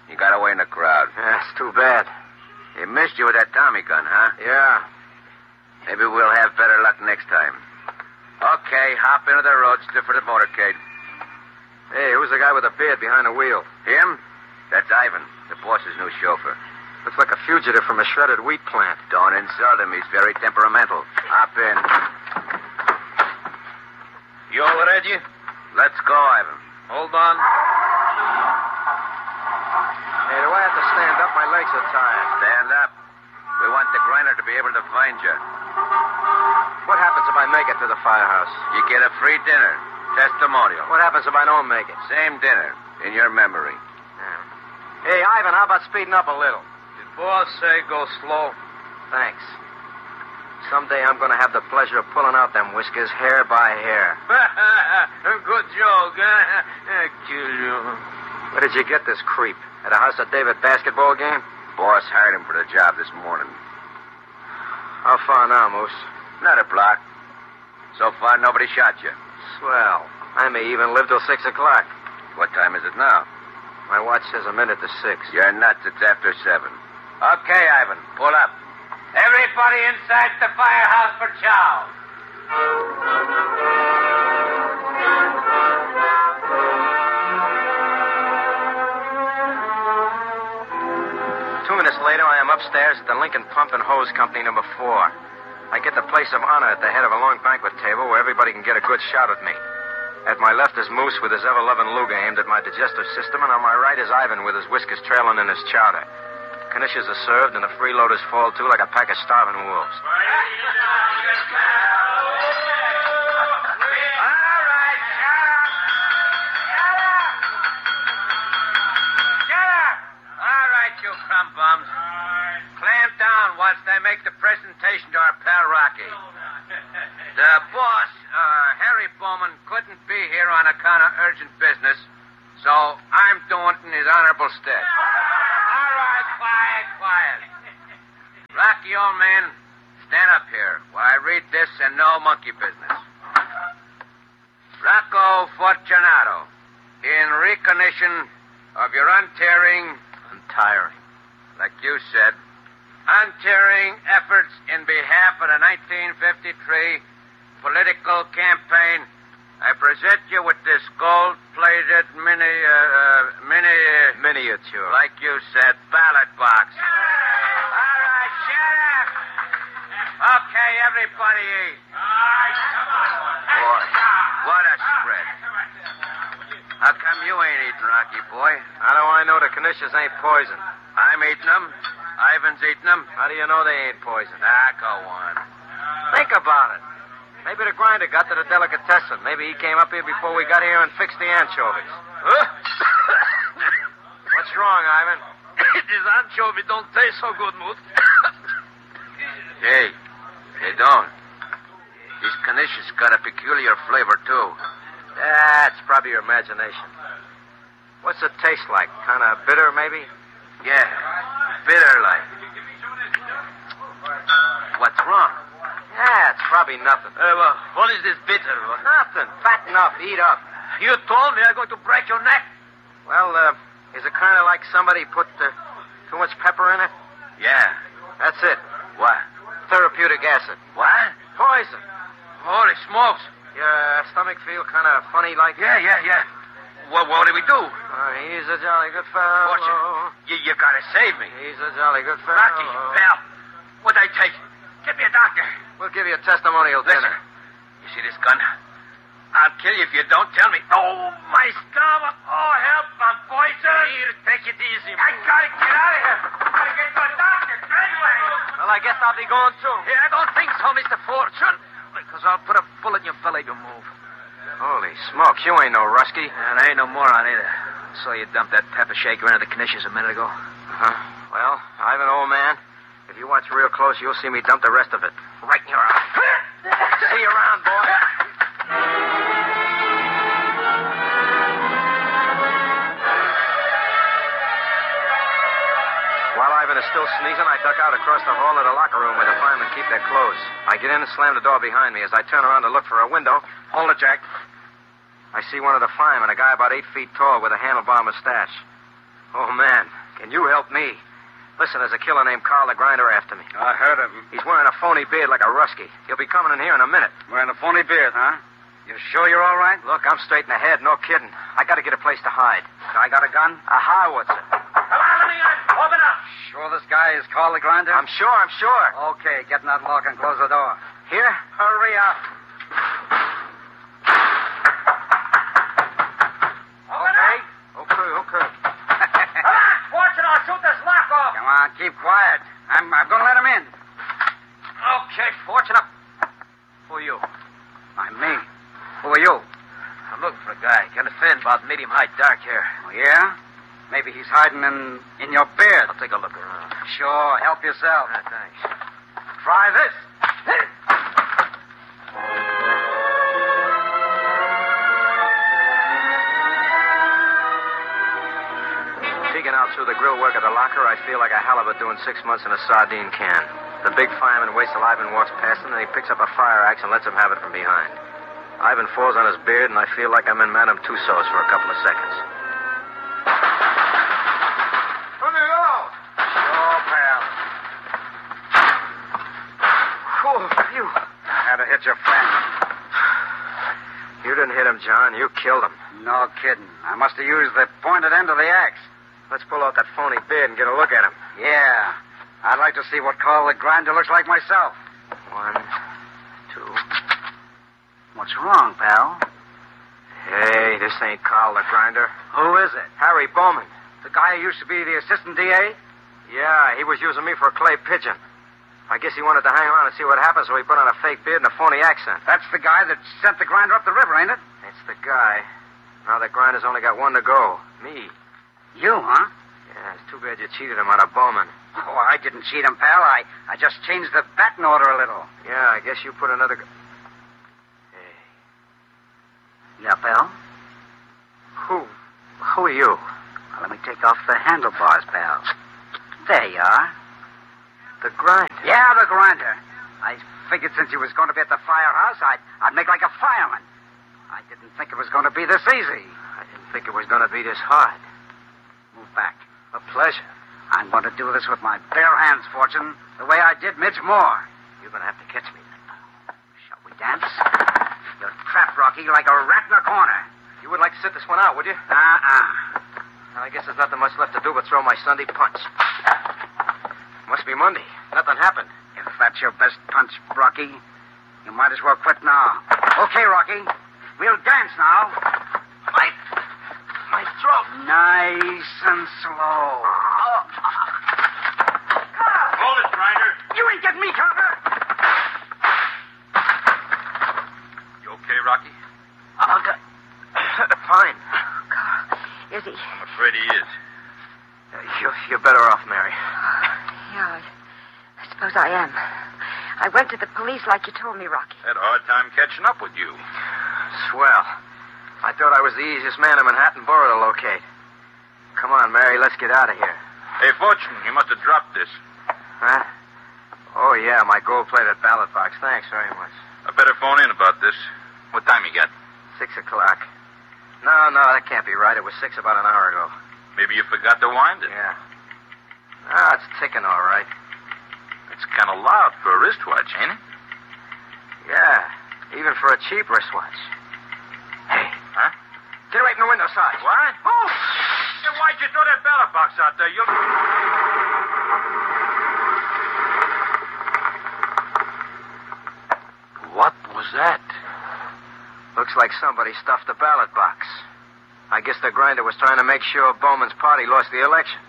You got away in the crowd. Yeah, it's too bad. He missed you with that Tommy gun, huh? Yeah. Maybe we'll have better luck next time. Okay, hop into the roadster for the motorcade. Hey, who's the guy with the beard behind the wheel? Him? That's Ivan, the boss's new chauffeur. Looks like a fugitive from a shredded wheat plant. Don't insult him. He's very temperamental. Hop in. You all ready? Let's go, Ivan. Hold on. Hey, do I have to stand up? My legs are tired. Stand up. We want the grinder to be able to find you. What happens if I make it to the firehouse? You get a free dinner. Testimonial. What happens if I don't make it? Same dinner. In your memory. Yeah. Hey, Ivan, how about speeding up a little? Did boss say go slow? Thanks. Someday I'm going to have the pleasure of pulling out them whiskers hair by hair. Good joke, huh? Kill you. Where did you get this creep? At a House of David basketball game? Boss hired him for the job this morning. How far now, Moose? Not a block. So far, nobody shot you. Swell. I may even live till 6 o'clock. What time is it now? My watch says a minute to 6. You're nuts. It's after 7. Okay, Ivan. Pull up. Everybody inside the firehouse for chow. 2 minutes later, I am upstairs at the Lincoln Pump and Hose Company, number 4. I get the place of honor at the head of a long banquet table where everybody can get a good shot at me. At my left is Moose with his ever-loving Luger aimed at my digestive system, and on my right is Ivan with his whiskers trailing in his chowder. Knishes are served, and the freeloaders fall to like a pack of starving wolves. You crumb bums. Clamp down whilst I make the presentation to our pal Rocky. The boss, Harry Bowman, couldn't be here on account of urgent business, so I'm doing it in his honorable stead. All right, quiet. Rocky, old man, stand up here while I read this and no monkey business. Rocco Fortunato, in recognition of your untiring, like you said, untiring efforts in behalf of the 1953 political campaign, I present you with this gold-plated miniature, like you said, ballot box. All right, shut up. Okay, everybody eat. Boy, what a spread. How come you ain't eating, Rocky boy? How do I know the Knishes ain't poison? I'm eating them. Ivan's eating them. How do you know they ain't poison? Go on. Think about it. Maybe the grinder got to the delicatessen. Maybe he came up here before we got here and fixed the anchovies. Huh? What's wrong, Ivan? This anchovy don't taste so good, Moose. Hey, they don't. These Knishes got a peculiar flavor, too. That's probably your imagination. What's it taste like? Kind of bitter, maybe? Yeah, bitter like. What's wrong? Yeah, it's probably nothing. What is this bitter? Nothing. Fatten up. Eat up. You told me I'm going to break your neck. Well, is it kind of like somebody put too much pepper in it? Yeah. That's it. What? Therapeutic acid. What? Poison. Holy smokes. Your stomach feel kind of funny like? Yeah. What do we do? He's a jolly good fellow. Fortune, you gotta save me. He's a jolly good fellow. Rocky, pal, what'd I take? Get me a doctor. We'll give you a testimonial Listen, dinner. you see this gun? I'll kill you if you don't tell me. Oh, my stomach. Oh, help, I'm poisoned. Here, take it easy. I gotta get out of here. Gotta get to a doctor, anyway. Well, I guess I'll be going too. Yeah, I don't think so, Mr. Fortune. Because I'll put a bullet in your belly to move. Holy smokes, you ain't no Rusky. And I ain't no moron either. Saw you dump that pepper shaker into the Knishes a minute ago. Huh? Well, Ivan, old man, if you watch real close, you'll see me dump the rest of it. Right in your eye. See you around, boy. While Ivan is still sneezing, I duck out across the hall to the locker room where the firemen keep their clothes. I get in and slam the door behind me. As I turn around to look for a window, hold it, Jack. I see one of the firemen, a guy about 8 feet tall with a handlebar mustache. Oh, man. Can you help me? Listen, there's a killer named Carl the Grinder after me. I heard of him. He's wearing a phony beard like a Rusky. He'll be coming in here in a minute. Wearing a phony beard, huh? You sure you're all right? Look, I'm straight in the head, no kidding. I got to get a place to hide. Guy got a gun? A howitzer. Come on, let me in. Open up. Sure this guy is Carl the Grinder? I'm sure. Okay, get in that lock and close the door. Here? Hurry up. Okay. Come on, Fortune, I'll shoot this lock off. Come on, keep quiet. I'm going to let him in. Okay, Fortune. Who are you? I'm me. Who are you? I'm looking for a guy. Kind of thin, about medium height, dark hair. Oh, yeah? Maybe he's hiding in your beard. I'll take a look around. Sure, help yourself. Thanks. Try this. Peeking out through the grill work of the locker, I feel like a halibut doing 6 months in a sardine can. The big fireman waits till Ivan walks past him, then he picks up a fire axe and lets him have it from behind. Ivan falls on his beard, and I feel like I'm in Madame Tussauds for a couple of seconds. Let me go. Sure, pal. Oh, you. I had to hit your friend. You didn't hit him, John. You killed him. No kidding. I must have used the pointed end of the axe. Let's pull out that phony beard and get a look at him. Yeah. I'd like to see what Carl the Grinder looks like myself. 1, 2. What's wrong, pal? Hey, this ain't Carl the Grinder. Who is it? Harry Bowman. The guy who used to be the assistant DA? Yeah, he was using me for a clay pigeon. I guess he wanted to hang around and see what happens, so he put on a fake beard and a phony accent. That's the guy that sent the Grinder up the river, ain't it? It's the guy. Now the Grinder's only got one to go. Me. You, huh? Yeah, it's too bad you cheated him out of Bowman. Oh, I didn't cheat him, pal. I just changed the batting order a little. Yeah, I guess you put another... Hey. Yeah, pal? Who are you? Well, let me take off the handlebars, pal. There you are. The Grinder. Yeah, the Grinder. I figured since you was going to be at the firehouse, I'd make like a fireman. I didn't think it was going to be this easy. I didn't think it was going to be this hard. Move back. A pleasure. I'm going to do this with my bare hands, Fortune, the way I did Midge Moore. You're going to have to catch me. Shall we dance? You're trapped, Rocky, like a rat in a corner. You would like to sit this one out, would you? Uh-uh. I guess there's nothing much left to do but throw my Sunday punch. Must be Monday. Nothing happened. If that's your best punch, Rocky, you might as well quit now. Okay, Rocky. We'll dance now. My throat. Nice and slow. Hold it, Grinder. You ain't getting me, Carter. You okay, Rocky? Fine. Carl, is he? I'm afraid he is. You're better off, Mary. Yeah, I suppose I am. I went to the police like you told me, Rocky. Had a hard time catching up with you. Swell. I thought I was the easiest man in Manhattan Borough to locate. Come on, Mary, let's get out of here. Hey, Fortune, you must have dropped this. Huh? Oh, yeah, my gold-plated ballot box. Thanks very much. I better phone in about this. What time you got? 6 o'clock. No, that can't be right. It was 6 about an hour ago. Maybe you forgot to wind it. Yeah. Ah, it's ticking all right. It's kind of loud for a wristwatch, ain't it? Yeah, even for a cheap wristwatch. Hey. Huh? Get away from the window side. What? Oh! Then why'd you throw that ballot box out there? What was that? Looks like somebody stuffed the ballot box. I guess the Grinder was trying to make sure Bowman's party lost the election.